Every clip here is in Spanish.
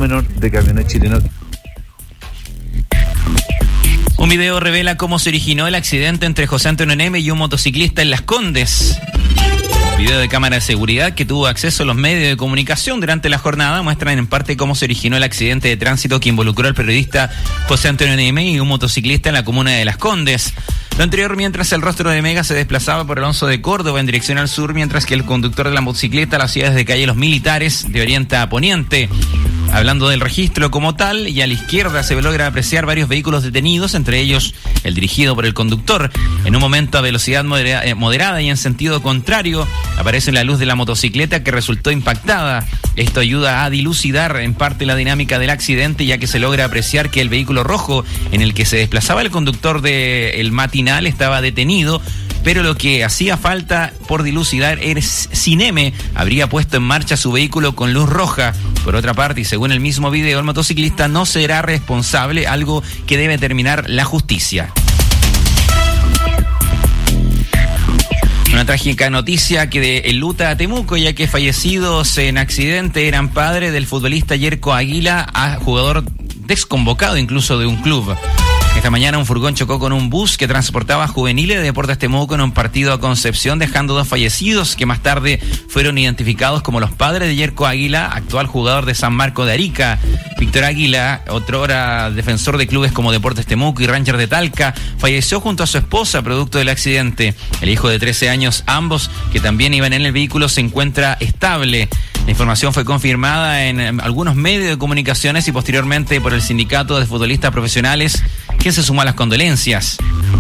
menor de camiones chilenos. Un video revela cómo se originó el accidente entre José Antonio Neme y un motociclista en Las Condes. Video de cámara de seguridad que tuvo acceso a los medios de comunicación durante la jornada muestran en parte cómo se originó el accidente de tránsito que involucró al periodista José Antonio Neme y un motociclista en la comuna de Las Condes. Lo anterior mientras el rostro de Mega se desplazaba por Alonso de Córdoba en dirección al sur, mientras que el conductor de la motocicleta lo hacía desde calle Los Militares de oriente a poniente. Hablando del registro como tal, y a la izquierda se logra apreciar varios vehículos detenidos, entre ellos el dirigido por el conductor. En un momento a velocidad moderada y en sentido contrario, aparece la luz de la motocicleta que resultó impactada. Esto ayuda a dilucidar en parte la dinámica del accidente, ya que se logra apreciar que el vehículo rojo en el que se desplazaba el conductor del matinal estaba detenido, pero lo que hacía falta por dilucidar es si Neme habría puesto en marcha su vehículo con luz roja. Por otra parte, y según el mismo video, el motociclista no será responsable, algo que debe determinar la justicia. Una trágica noticia que enluta a Temuco, ya que fallecidos en accidente eran padre del futbolista Yerko Aguila, a jugador desconvocado incluso de un club. Esta mañana un furgón chocó con un bus que transportaba juveniles de Deportes Temuco en un partido a Concepción, dejando 2 fallecidos que más tarde fueron identificados como los padres de Yerko Aguila, actual jugador de San Marco de Arica. Víctor Aguila, otrora defensor de clubes como Deportes Temuco y Rangers de Talca, falleció junto a su esposa producto del accidente. El hijo de 13 años, ambos que también iban en el vehículo, se encuentra estable. La información fue confirmada en algunos medios de comunicaciones y posteriormente por el Sindicato de Futbolistas Profesionales, quien se sumó a las condolencias.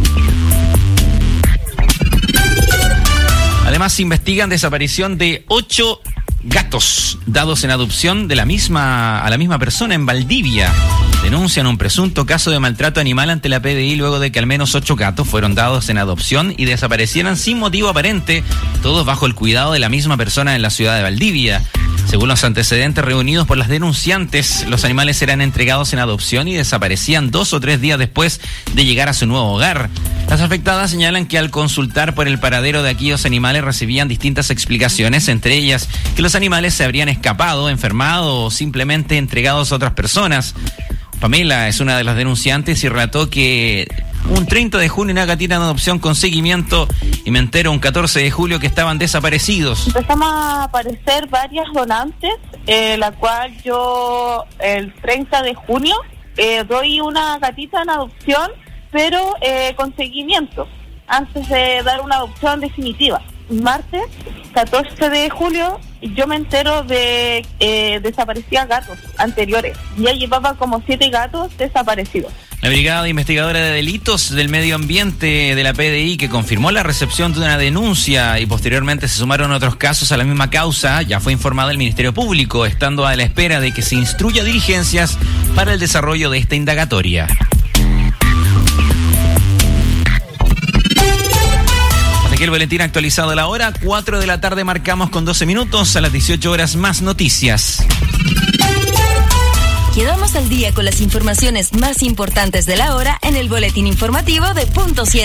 Además, se investigan desaparición de 8 gatos dados en adopción a la misma persona en Valdivia. Denuncian un presunto caso de maltrato animal ante la PDI luego de que al menos 8 gatos fueron dados en adopción y desaparecieran sin motivo aparente, todos bajo el cuidado de la misma persona en la ciudad de Valdivia. Según los antecedentes reunidos por las denunciantes, los animales eran entregados en adopción y desaparecían 2 o 3 días después de llegar a su nuevo hogar. Las afectadas señalan que al consultar por el paradero de aquellos animales recibían distintas explicaciones, entre ellas que los animales se habrían escapado, enfermado o simplemente entregados a otras personas. Pamela es una de las denunciantes y relató que un 30 de junio una gatita en adopción con seguimiento y me entero un 14 de julio que estaban desaparecidos. Empezamos a aparecer varias donantes, la cual yo el 30 de junio doy una gatita en adopción, pero con seguimiento, antes de dar una adopción definitiva. Martes 14 de julio yo me entero de desaparecían gatos anteriores. Ya llevaba como 7 gatos desaparecidos. La Brigada Investigadora de Delitos del Medio Ambiente de la PDI, que confirmó la recepción de una denuncia y posteriormente se sumaron otros casos a la misma causa, ya fue informado el Ministerio Público, estando a la espera de que se instruya diligencias para el desarrollo de esta indagatoria. El boletín actualizado a la hora, 4 de la tarde marcamos con 12 minutos, a las 18 horas más noticias. Quedamos al día con las informaciones más importantes de la hora en el boletín informativo de Punto 7.